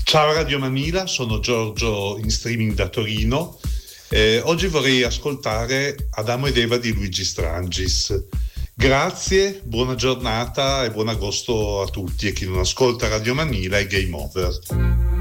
Ciao Radio Manila, sono Giorgio in streaming da Torino. Oggi vorrei ascoltare Adamo ed Eva di Luigi Strangis. Grazie, buona giornata e buon agosto a tutti, e chi non ascolta Radio Manila è game over.